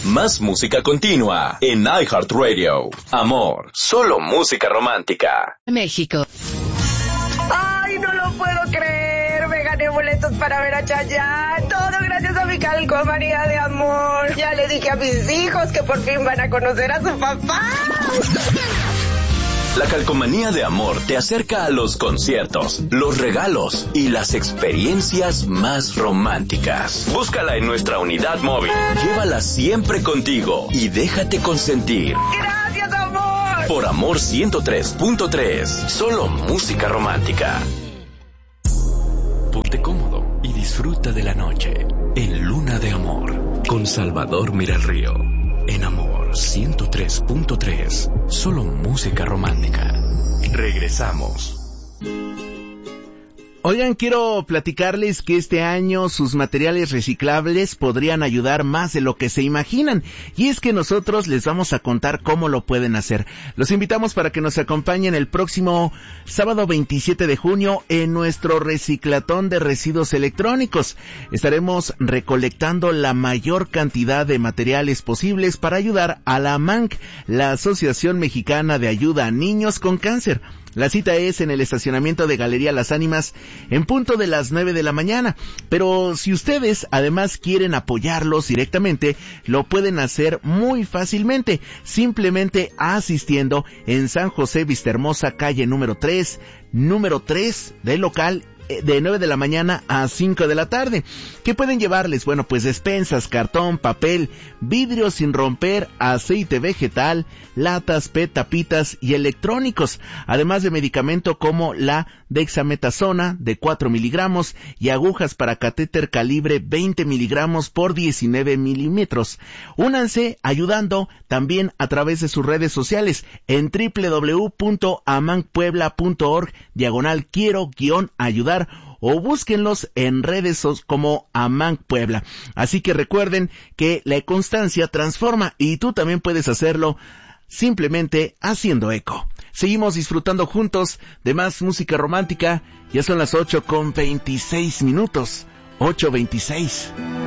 Más música continua en iHeartRadio. Amor, solo música romántica. México. ¡Ay, no lo puedo creer! Me gané boletos para ver a Chayanne. Todo gracias a mi calcomanía de amor. Ya le dije a mis hijos que por fin van a conocer a su papá. La calcomanía de amor te acerca a los conciertos, los regalos y las experiencias más románticas. Búscala en nuestra unidad móvil. Llévala siempre contigo y déjate consentir. ¡Gracias, amor! Por Amor 103.3, solo música romántica. Ponte cómodo y disfruta de la noche en Luna de Amor con Salvador Miralrío. En Amor 103.3, solo música romántica. Regresamos. Oigan, quiero platicarles que este año sus materiales reciclables podrían ayudar más de lo que se imaginan. Y es que nosotros les vamos a contar cómo lo pueden hacer. Los invitamos para que nos acompañen el próximo sábado 27 de junio en nuestro reciclatón de residuos electrónicos. Estaremos recolectando la mayor cantidad de materiales posibles para ayudar a la AMANC, la Asociación Mexicana de Ayuda a Niños con Cáncer. La cita es en el estacionamiento de Galería Las Ánimas en punto de las 9 de la mañana. Pero si ustedes además quieren apoyarlos directamente, lo pueden hacer muy fácilmente, simplemente asistiendo en San José Vistahermosa, calle número 3 del local, de 9 de la mañana a 5 de la tarde. ¿Qué pueden llevarles? Bueno, pues despensas, cartón, papel, vidrio sin romper, aceite vegetal, latas, PET, tapitas y electrónicos, además de medicamento como la dexametasona de 4 miligramos y agujas para catéter calibre 20 miligramos por 19 milímetros. Únanse ayudando también a través de sus redes sociales en www.amancpuebla.org/quiero-ayudar o búsquenlos en redes como AMANC Puebla. Así que recuerden que la constancia transforma y tú también puedes hacerlo simplemente haciendo eco. Seguimos disfrutando juntos de más música romántica. Ya son las 8:26. 8:26.